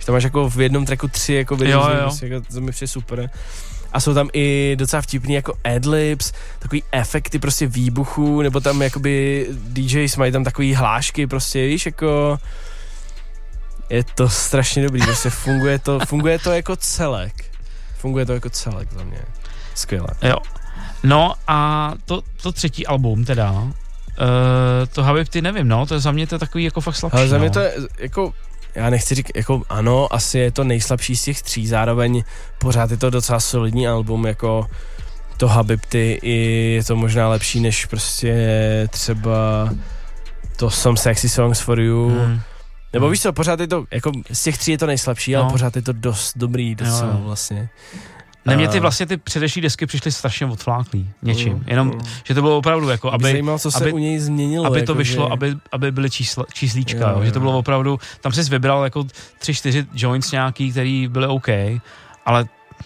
Tam máš jako v jednom tracku 3 jako vyrůzný, prostě, jako, to mi přijde super. A jsou tam i docela vtipný jako adlibs, takový efekty prostě výbuchů, nebo tam jakoby DJs mají tam takový hlášky, prostě víš, jako je to strašně dobrý, prostě funguje to jako celek. Funguje to jako celek za mě. Skvěle. Jo. No a to třetí album teda, to Habib, ty nevím, no, to je za mě to takový jako fakt slabší. Ale za mě to je jako, já nechci říkat, jako ano, asi je to nejslabší z těch 3, zároveň pořád je to docela solidní album, jako to Habib, ty i je to možná lepší než prostě třeba to Some Sexy Songs for You. Nebo víš co, pořád je to, jako z těch 3 je to nejslabší, ale pořád je to dost dobrý docela vlastně. Ne, mě ty předešlý desky přišly strašně odfláklý něčím, jenom, že to bylo opravdu jako, aby zajímalo, co se u něj změnilo. Aby jako to vyšlo, že... aby byly číslíčka, jo, že to bylo opravdu, tam jsi vybral jako 3-4 joints nějaký, který byly OK, ale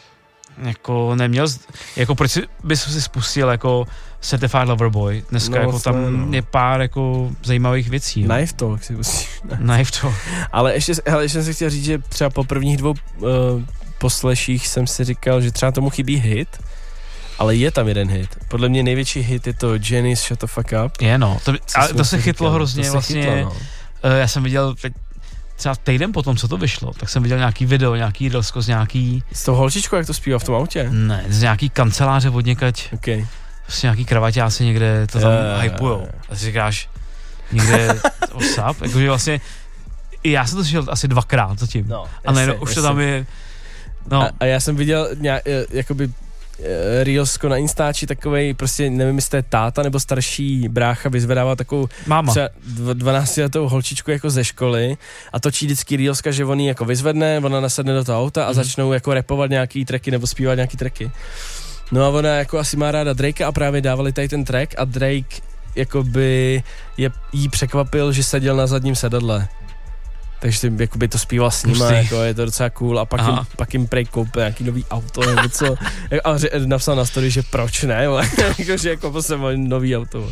jako neměl, jako proč bys si spustil jako Certified Lover Boy, dneska jako tam je pár jako zajímavých věcí. Jo. Knife Talk si pustíš. Knife Talk. Ale ještě jsem si chtěl říct, že třeba po prvních 2 posleších jsem si říkal, že třeba tomu chybí hit, ale je tam jeden hit. Podle mě největší hit je to Janice Shut the Fuck Up. Je no, to se chytlo hrozně vlastně. Chytlo, no. Já jsem viděl třeba týden potom, co to vyšlo, tak jsem viděl nějaký video, nějaký rilsko z nějaký... S tou holčičkou, jak to zpívá v tom autě? Ne, z nějaký kanceláře od někať. Okay. Prostě nějaký kravaťáci někde to tam hypujou. A si říkáš, někde WhatsApp, jakože vlastně i já jsem to slyšel asi 2krát zatím. No, a ne, už to tam je... No. A já jsem viděl jakoby reelsko na Instači takovej, prostě nevím, jestli to je táta nebo starší brácha, vyzvedává takovou třeba 12letou holčičku jako ze školy a točí vždycky reelska, že on ji jako vyzvedne, ona nasedne do toho auta a začnou jako rapovat nějaký tracky nebo zpívat nějaký tracky. No a ona jako asi má ráda Drakea a právě dávali tady ten track a Drake jakoby jí překvapil, že seděl na zadním sedadle. Takže jakoby to zpíval s nima, jako je to docela cool a pak jim prej koupil nějaký nový auto nebo co. A napsal na story, že proč ne, jakože jako posledně nový auto.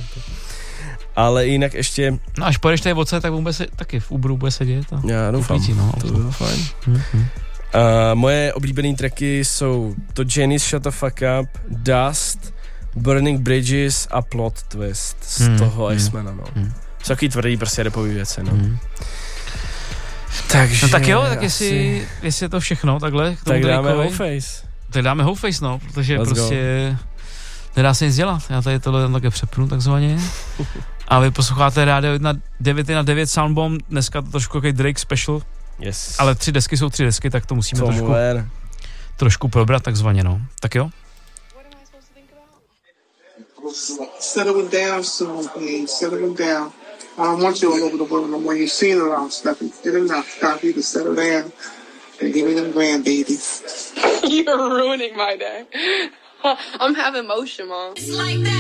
Ale jinak ještě... No až pojedeš tady odsaď, tak taky v Uberu bude sedět. Já doufám, to bylo fajn. Moje oblíbené tracky jsou to Janice Shut the Fuck Up, Dust, Burning Bridges a Plot Twist z toho Icemana, no. Jsou takový tvrdý prostě rapový věci, no. Takže... No tak jo, tak jestli je to všechno takhle. Tak dáme Hoeface. Tak dáme Hoeface, no, protože prostě nedá se nic dělat. Já tady tohle také přepnu takzvaně. A vy posloucháte rádio 9 Soundbomb, dneska to trošku jako Drake special. Yes. Ale 3 desky jsou 3 desky, tak to musíme trošku probrat takzvaně, no. Tak jo? Settle down soon, please. Settle down. I don't want you all over the world no more. You've seen it all, Steffi. Get enough. Time for you to settle down and give me them grandbabies. You're ruining my day. I'm having motion, Mom. It's like that.